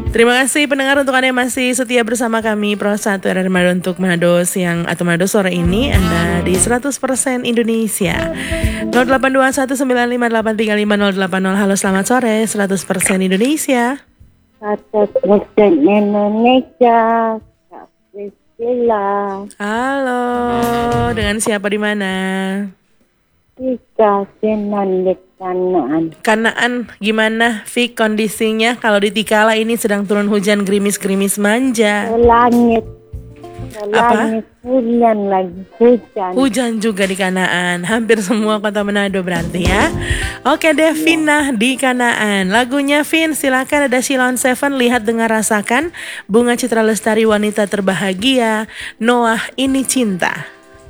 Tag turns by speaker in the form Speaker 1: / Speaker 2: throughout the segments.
Speaker 1: Terima kasih pendengar untuk Anda yang masih setia bersama kami Pro 1 RRI Manado untuk Manado siang atau Manado sore ini. Anda di 100% Indonesia. 082195835080. Halo, selamat sore 100% Indonesia.
Speaker 2: 100% Indonesia. Kak Priscilla.
Speaker 1: Halo, dengan siapa di mana?
Speaker 2: Tika Senan di Kanaan.
Speaker 1: Kanaan gimana Fik kondisinya? Kalau di Tikala ini sedang turun hujan gerimis-gerimis manja.
Speaker 2: Langit hujan lagi hujan.
Speaker 1: Hujan juga di Kanaan. Hampir semua kota Manado berarti ya. Oke deh, Vina di Kanaan. Lagunya Vin, silakan. Ada Silon Seven, Lihat Dengar Rasakan. Bunga Citra Lestari, Wanita Terbahagia. Noah, Ini Cinta.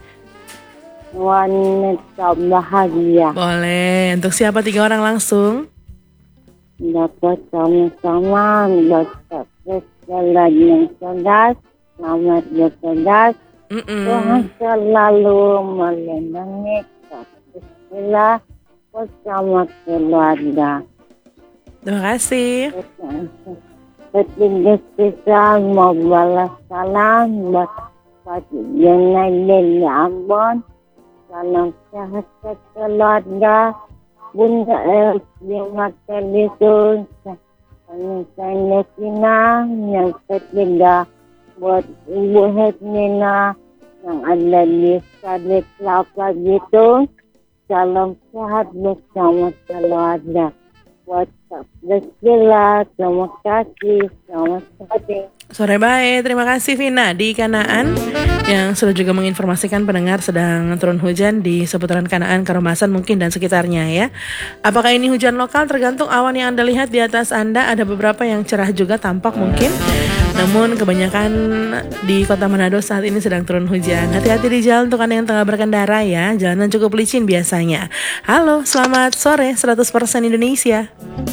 Speaker 2: Wanita bahagia.
Speaker 1: Boleh. Untuk siapa 3 orang langsung?
Speaker 2: Dapat sama-sama. Dapat Priscilla yang cerdas. Selamat bercerdas. Tuhan selalu melindungi Kak Priscilla bersama keluarga.
Speaker 1: Terima kasih.
Speaker 2: Ketiga kita mau balas salam buat Pak Jenay Ambon. Salam sehat keluarga. Bunda Elvina Telison. Saya Sinang. Yang ketiga buat Ibu Hetmina yang ada di Sadi Kelapa gitu. Salam sehat bersama keluarga. Buat Kak Priscilla, terima kasih. Selamat sore.
Speaker 1: Sore baik, terima kasih Vina di Kanaan yang sudah juga menginformasikan pendengar sedang turun hujan di seputaran Kanaan, Karomasan mungkin dan sekitarnya ya. Apakah ini hujan lokal? Tergantung awan yang Anda lihat di atas Anda. Ada beberapa yang cerah juga tampak mungkin. Namun kebanyakan di kota Manado saat ini sedang turun hujan. Hati-hati di jalan untuk Anda yang tengah berkendara ya. Jalanan cukup licin biasanya. Halo, selamat sore 100% Indonesia.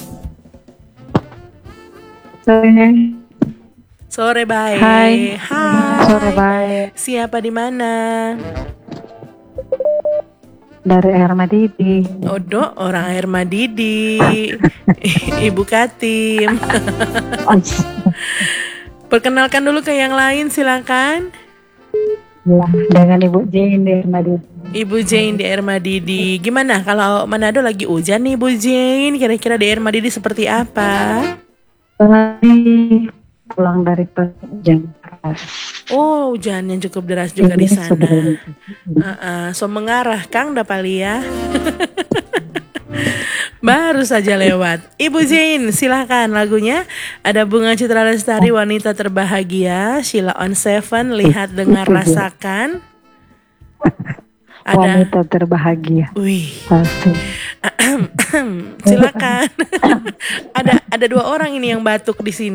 Speaker 1: Sore baik.
Speaker 3: Hai. Sore baik.
Speaker 1: Siapa di mana?
Speaker 3: Dari Air Madidi.
Speaker 1: Odo, orang Air Madidi. Ibu Katim. Perkenalkan dulu ke yang lain, silakan.
Speaker 3: Ya, dengan Ibu Jane di Air Madidi.
Speaker 1: Ibu Jane di Air Madidi. Gimana kalau Manado lagi hujan nih Bu Jane? Kira-kira di Air Madidi seperti apa?
Speaker 3: Tadi pulang dari hujan deras.
Speaker 1: Oh, hujan yang cukup deras juga di sana. So mengarah Kang Dapali ya. Baru saja lewat. Ibu Jane, silakan lagunya. Ada Bunga Citra Lestari, Wanita Terbahagia. Sheila on Seven, Lihat Dengar Rasakan. Ada
Speaker 3: Wanita Terbahagia.
Speaker 1: Wih.
Speaker 3: Pasti.
Speaker 1: Silakan. Ada 2 orang ini yang batuk di sini.